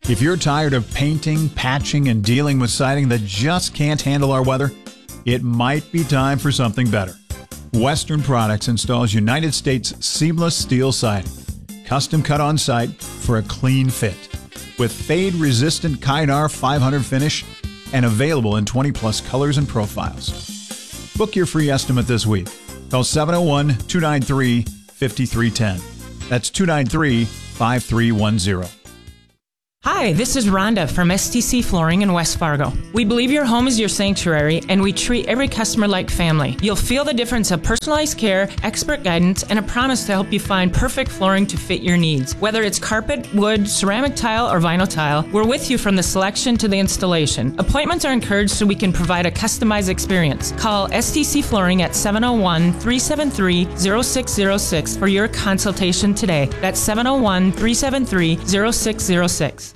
If you're tired of painting, patching, and dealing with siding that just can't handle our weather, it might be time for something better. Western Products installs United States seamless steel siding, custom cut on site for a clean fit, with fade-resistant Kynar 500 finish and available in 20-plus colors and profiles. Book your free estimate this week. Call 701-293-5310. That's 293-5310. Hi, this is Rhonda from STC Flooring in West Fargo. We believe your home is your sanctuary, and we treat every customer like family. You'll feel the difference of personalized care, expert guidance, and a promise to help you find perfect flooring to fit your needs. Whether it's carpet, wood, ceramic tile, or vinyl tile, we're with you from the selection to the installation. Appointments are encouraged so we can provide a customized experience. Call STC Flooring at 701-373-0606 for your consultation today. That's 701-373-0606.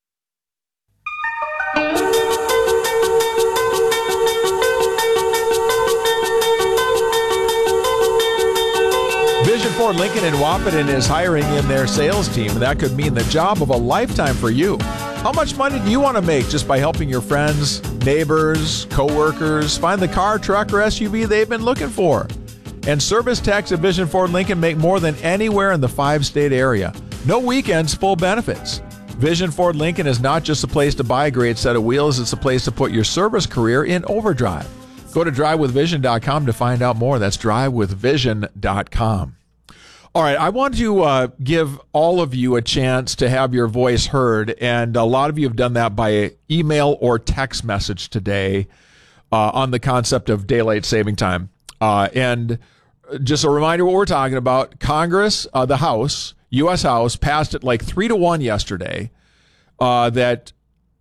Vision Ford Lincoln in Wahpeton is hiring in their sales team. That could mean the job of a lifetime for you. How much money do you want to make just by helping your friends, neighbors, coworkers find the car, truck, or SUV they've been looking for? And service techs at Vision Ford Lincoln make more than anywhere in the 5-state area. No weekends, full benefits. Vision Ford Lincoln is not just a place to buy a great set of wheels, it's a place to put your service career in overdrive. Go to drivewithvision.com to find out more. That's drivewithvision.com. All right, I want to give all of you a chance to have your voice heard, and a lot of you have done that by email or text message today on the concept of daylight saving time. And just a reminder what we're talking about, Congress, the House, U.S. House, passed it like 3-1 yesterday that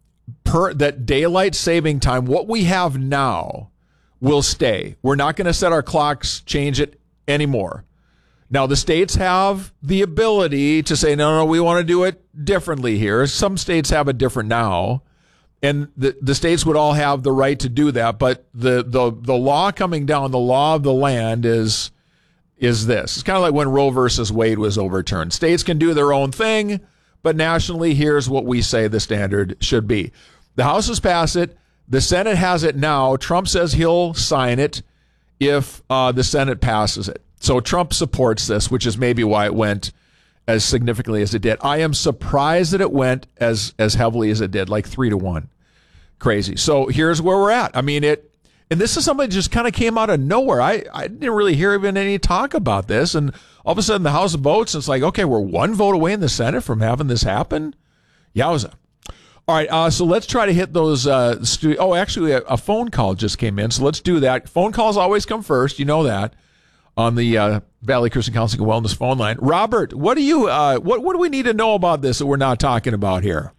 daylight saving time, what we have now, will stay. We're not going to set our clocks, change it anymore. Now, the states have the ability to say, no, we want to do it differently here. Some states have it different now, and the states would all have the right to do that. But the law coming down, the law of the land is this. It's kind of like when Roe versus Wade was overturned. States can do their own thing, but nationally, here's what we say the standard should be. The House has passed it. The Senate has it now. Trump says he'll sign it if the Senate passes it. So Trump supports this, which is maybe why it went as significantly as it did. I am surprised that it went as heavily as it did, like 3-1. Crazy. So here's where we're at. I mean, and this is something that just kind of came out of nowhere. I didn't really hear even any talk about this. And all of a sudden the House votes, and it's like, okay, we're one vote away in the Senate from having this happen. Yowza. All right, so let's try to hit those. Actually, a phone call just came in, so let's do that. Phone calls always come first. You know that. On the Valley Christian Counseling and Wellness phone line. Robert, what do we need to know about this that we're not talking about here?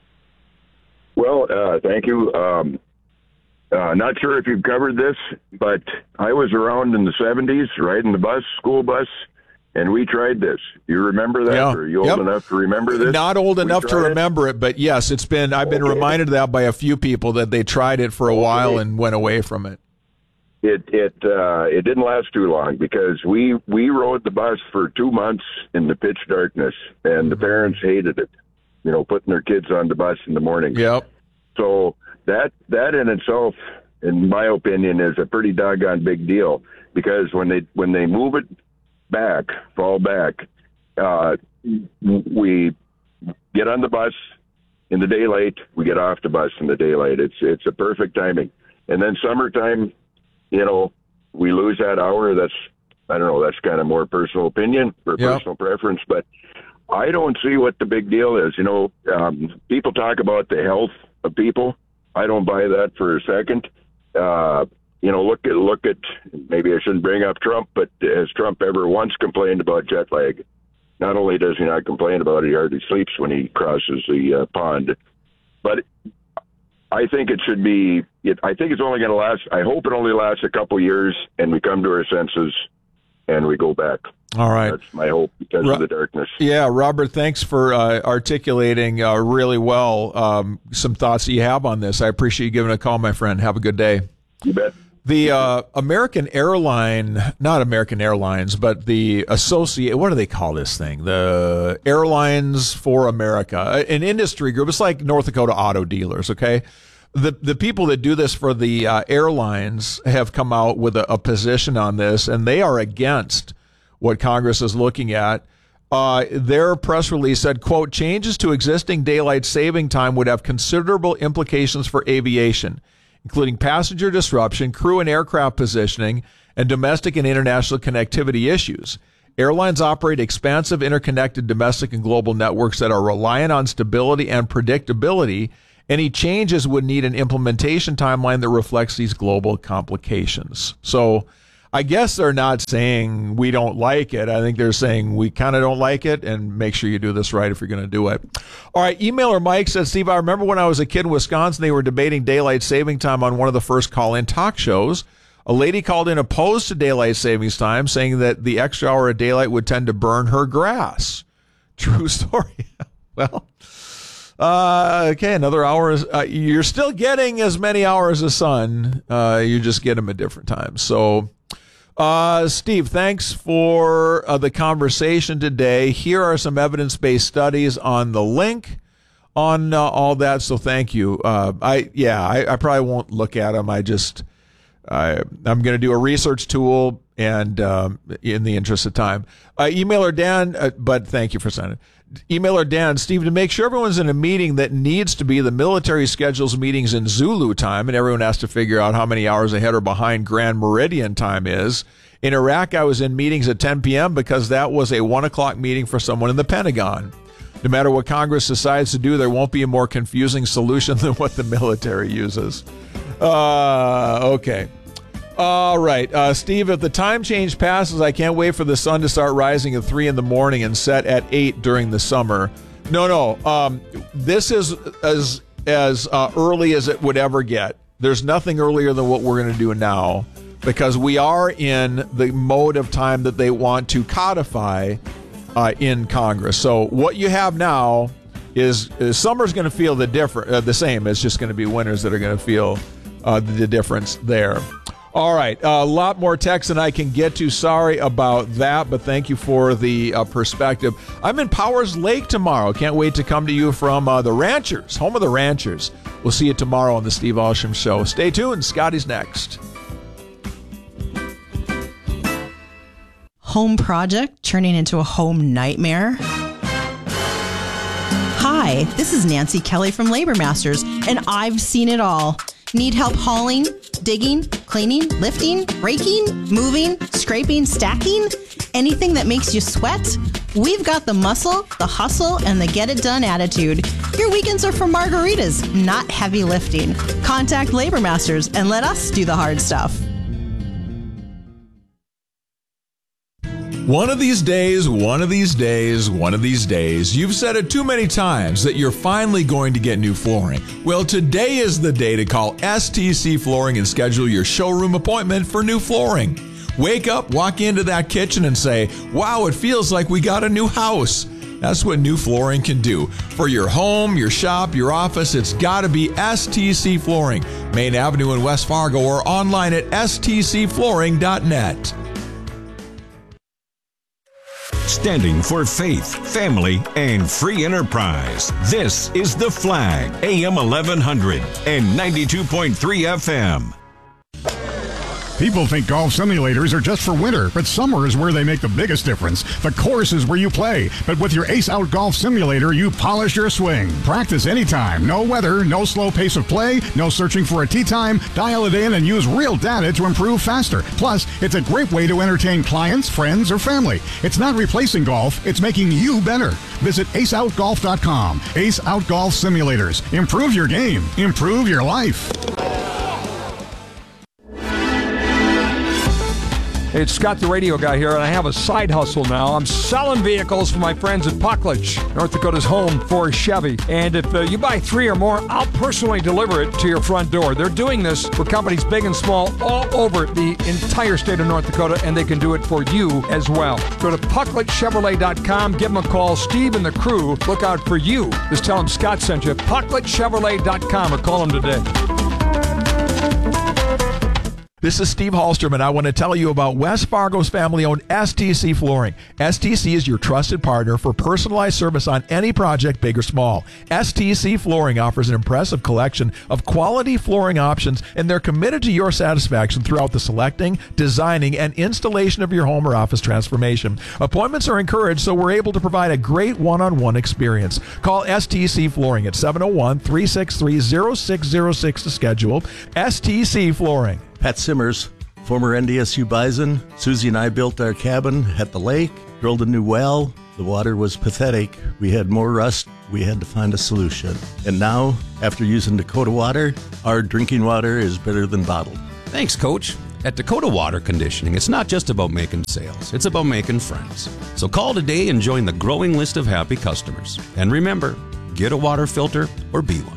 Well, thank you. Not sure if you've covered this, but I was around in the 70s riding the bus, school bus, and we tried this. You remember that? Yeah. Are you old enough to remember this? Not old enough to remember it, but yes, I've been reminded of that by a few people that they tried it for a while and went away from it. It didn't last too long because we rode the bus for 2 months in the pitch darkness, and the parents hated it. You know, putting their kids on the bus in the morning. Yep. So that in itself, in my opinion, is a pretty doggone big deal because when they move it back, fall back, we get on the bus in the daylight, we get off the bus in the daylight. It's a perfect timing. And then summertime, you know, we lose that hour. That's kind of more personal opinion or personal preference, but I don't see what the big deal is. You know, people talk about the health of people. I don't buy that for a second. You know, look at, maybe I shouldn't bring up Trump, but has Trump ever once complained about jet lag? Not only does he not complain about it, he hardly sleeps when he crosses the pond. But I think it should be, I think it's only going to last, I hope it only lasts a couple years and we come to our senses and we go back. All right. That's my hope because of the darkness. Yeah, Robert, thanks for articulating really well some thoughts that you have on this. I appreciate you giving a call, my friend. Have a good day. You bet. The American Airline, not American Airlines, but the what do they call this thing? The Airlines for America, an industry group. It's like North Dakota Auto Dealers, okay? The people that do this for the airlines have come out with a position on this, and they are against what Congress is looking at. Their press release said, quote, changes to existing daylight saving time would have considerable implications for aviation, including passenger disruption, crew and aircraft positioning, and domestic and international connectivity issues. Airlines operate expansive interconnected domestic and global networks that are reliant on stability and predictability. Any changes would need an implementation timeline that reflects these global complications. So I guess they're not saying we don't like it. I think they're saying we kind of don't like it, and make sure you do this right if you're going to do it. All right, emailer Mike says, Steve, I remember when I was a kid in Wisconsin, they were debating daylight saving time on one of the first call-in talk shows. A lady called in opposed to daylight savings time, saying that the extra hour of daylight would tend to burn her grass. True story. Well, okay, another hour. You're still getting as many hours of sun. You just get them at different times. So, Steve, thanks for the conversation today. Here are some evidence-based studies on the link on all that. So thank you. I probably won't look at them. I'm going to do a research tool and in the interest of time. Emailer Dan, but thank you for sending it. Emailer Dan, Steve, to make sure everyone's in a meeting that needs to be, the military schedules meetings in Zulu time, and everyone has to figure out how many hours ahead or behind Grand Meridian time is. In Iraq, I was in meetings at 10 p.m. because that was a 1 o'clock meeting for someone in the Pentagon. No matter what Congress decides to do, there won't be a more confusing solution than what the military uses. Okay. All right. Steve, if the time change passes, I can't wait for the sun to start rising at 3 in the morning and set at 8 during the summer. No. This is as early as it would ever get. There's nothing earlier than what we're going to do now, because we are in the mode of time that they want to codify in Congress. So what you have now is summer's going to feel the same. It's just going to be winters that are going to feel the difference there. All right, a lot more text than I can get to. Sorry about that, but thank you for the perspective. I'm in Powers Lake tomorrow. Can't wait to come to you from the Ranchers, home of the Ranchers. We'll see you tomorrow on the Steve Olsham Show. Stay tuned. Scotty's next. Home project turning into a home nightmare? Hi, this is Nancy Kelly from Labor Masters, and I've seen it all. Need help hauling, digging, cleaning, lifting, raking, moving, scraping, stacking? Anything that makes you sweat? We've got the muscle, the hustle, and the get-it-done attitude. Your weekends are for margaritas, not heavy lifting. Contact Labor Masters and let us do the hard stuff. One of these days, you've said it too many times that you're finally going to get new flooring. Well, today is the day to call STC Flooring and schedule your showroom appointment for new flooring. Wake up, walk into that kitchen and say, wow, it feels like we got a new house. That's what new flooring can do. For your home, your shop, your office, it's got to be STC Flooring. Main Avenue in West Fargo or online at stcflooring.net. Standing for faith, family, and free enterprise. This is The Flag, AM 1100 and 92.3 FM. People think golf simulators are just for winter, but summer is where they make the biggest difference. The course is where you play, but with your Ace Out Golf Simulator, you polish your swing. Practice anytime. No weather, no slow pace of play, no searching for a tee time. Dial it in and use real data to improve faster. Plus, it's a great way to entertain clients, friends, or family. It's not replacing golf, it's making you better. Visit aceoutgolf.com. Ace Out Golf Simulators. Improve your game. Improve your life. It's Scott the Radio Guy here, and I have a side hustle now. I'm selling vehicles for my friends at Puckledge, North Dakota's home for Chevy. And if you buy 3 or more, I'll personally deliver it to your front door. They're doing this for companies big and small all over the entire state of North Dakota, and they can do it for you as well. Go to PuckledgeChevrolet.com, give them a call. Steve and the crew look out for you. Just tell them Scott sent you. PuckledgeChevrolet.com or call them today. This is Steve Hallstrom, and I want to tell you about West Fargo's family-owned STC Flooring. STC is your trusted partner for personalized service on any project, big or small. STC Flooring offers an impressive collection of quality flooring options, and they're committed to your satisfaction throughout the selecting, designing, and installation of your home or office transformation. Appointments are encouraged, so we're able to provide a great one-on-one experience. Call STC Flooring at 701-363-0606 to schedule. STC Flooring. Pat Simmers, former NDSU Bison. Susie and I built our cabin at the lake, drilled a new well. The water was pathetic. We had more rust. We had to find a solution. And now, after using Dakota Water, our drinking water is better than bottled. Thanks, Coach. At Dakota Water Conditioning, it's not just about making sales. It's about making friends. So call today and join the growing list of happy customers. And remember, get a water filter or be one.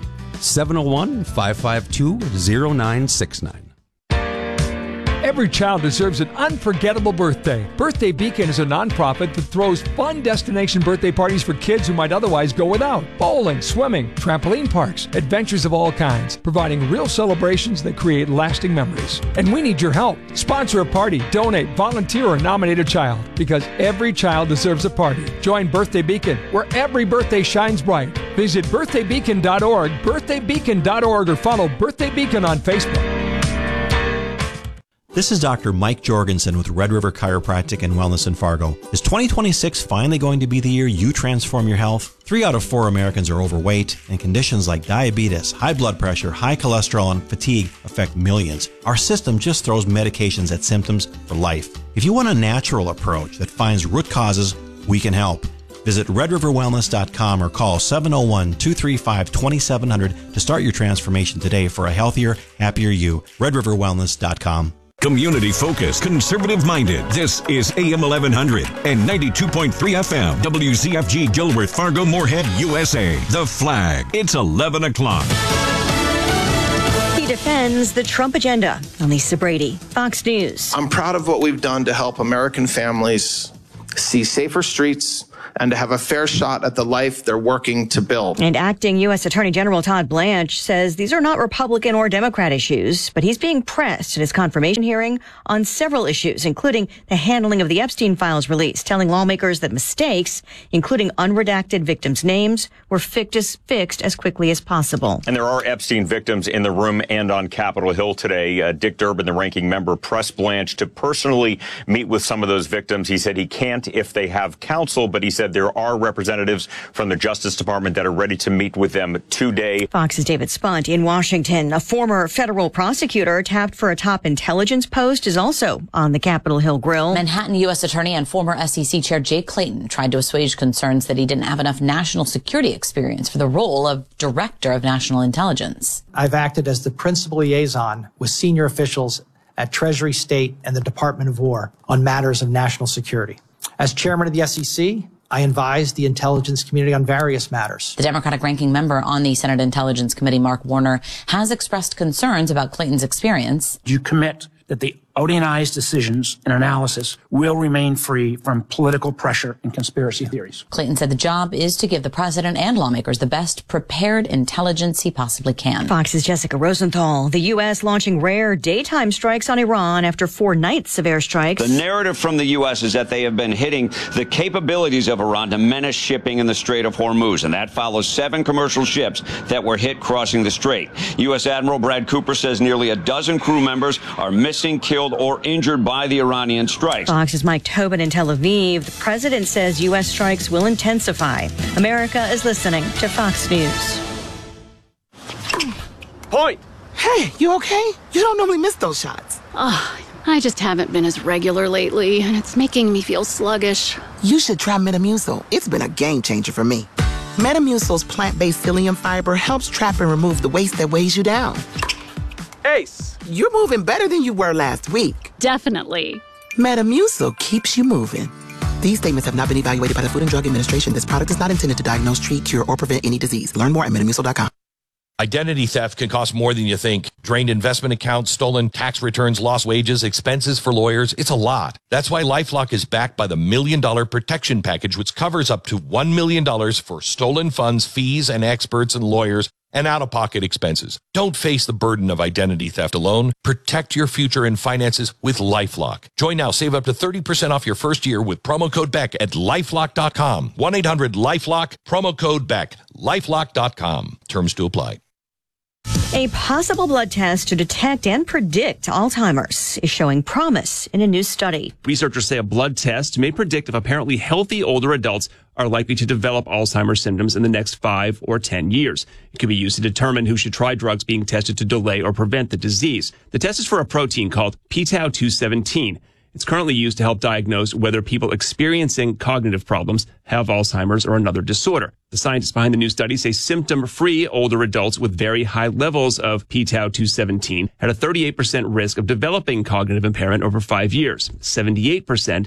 701-552-0969. Every child deserves an unforgettable birthday. Birthday Beacon is a nonprofit that throws fun destination birthday parties for kids who might otherwise go without. Bowling, swimming, trampoline parks, adventures of all kinds, providing real celebrations that create lasting memories. And we need your help. Sponsor a party, donate, volunteer, or nominate a child, because every child deserves a party. Join Birthday Beacon, where every birthday shines bright. Visit birthdaybeacon.org, birthdaybeacon.org, or follow Birthday Beacon on Facebook. This is Dr. Mike Jorgensen with Red River Chiropractic and Wellness in Fargo. Is 2026 finally going to be the year you transform your health? 3 out of 4 Americans are overweight, and conditions like diabetes, high blood pressure, high cholesterol, and fatigue affect millions. Our system just throws medications at symptoms for life. If you want a natural approach that finds root causes, we can help. Visit redriverwellness.com or call 701-235-2700 to start your transformation today for a healthier, happier you. redriverwellness.com. Community focused, conservative minded. This is AM 1100 and 92.3 FM. WCFG Gilworth, Fargo, Moorhead, USA. The Flag. It's 11 o'clock. He defends the Trump agenda. Lisa Brady, Fox News. I'm proud of what we've done to help American families see safer streets and to have a fair shot at the life they're working to build. And acting U.S. Attorney General Todd Blanche says these are not Republican or Democrat issues, but he's being pressed at his confirmation hearing on several issues, including the handling of the Epstein files release, telling lawmakers that mistakes, including unredacted victims' names, were fixed as quickly as possible. And there are Epstein victims in the room and on Capitol Hill today. Dick Durbin, the ranking member, pressed Blanche to personally meet with some of those victims. He said he can't if they have counsel, but he said there are representatives from the Justice Department that are ready to meet with them today. Fox's David Spunt in Washington. A former federal prosecutor tapped for a top intelligence post is also on the Capitol Hill grill. Manhattan U.S. Attorney and former SEC Chair Jay Clayton tried to assuage concerns that he didn't have enough national security experience for the role of Director of National Intelligence. I've acted as the principal liaison with senior officials at Treasury, State, and the Department of War on matters of national security. As chairman of the SEC, I advise the intelligence community on various matters. The Democratic ranking member on the Senate Intelligence Committee, Mark Warner, has expressed concerns about Clayton's experience. You commit that the ODNI's decisions and analysis will remain free from political pressure and conspiracy theories. Clayton said the job is to give the president and lawmakers the best prepared intelligence he possibly can. Fox's Jessica Rosenthal. The U.S. launching rare daytime strikes on Iran after 4 nights of airstrikes. The narrative from the U.S. is that they have been hitting the capabilities of Iran to menace shipping in the Strait of Hormuz, and that follows 7 commercial ships that were hit crossing the strait. U.S. Admiral Brad Cooper says nearly a dozen crew members are missing, killed, or injured by the Iranian strikes. Fox's Mike Tobin in Tel Aviv. The president says U.S. strikes will intensify. America is listening to Fox News. Point! Hey, you okay? You don't normally miss those shots. I just haven't been as regular lately, and it's making me feel sluggish. You should try Metamucil. It's been a game changer for me. Metamucil's plant-based psyllium fiber helps trap and remove the waste that weighs you down. Ace, you're moving better than you were last week. Definitely. Metamucil keeps you moving. These statements have not been evaluated by the Food and Drug Administration. This product is not intended to diagnose, treat, cure, or prevent any disease. Learn more at metamucil.com. Identity theft can cost more than you think. Drained investment accounts, stolen tax returns, lost wages, expenses for lawyers. It's a lot. That's why LifeLock is backed by the $1 Million Protection Package, which covers up to $1 million for stolen funds, fees, and experts and lawyers, and out-of-pocket expenses. Don't face the burden of identity theft alone. Protect your future and finances with LifeLock. Join now. Save up to 30% off your first year with promo code Beck at LifeLock.com. 1-800-LifeLock, promo code Beck. LifeLock.com. Terms to apply. A possible blood test to detect and predict Alzheimer's is showing promise in a new study. Researchers say a blood test may predict if apparently healthy older adults are likely to develop Alzheimer's symptoms in the next 5 or 10 years. It could be used to determine who should try drugs being tested to delay or prevent the disease. The test is for a protein called p-tau217. It's currently used to help diagnose whether people experiencing cognitive problems have Alzheimer's or another disorder. The scientists behind the new study say symptom-free older adults with very high levels of p-tau217 had a 38% risk of developing cognitive impairment over 5 years. 78%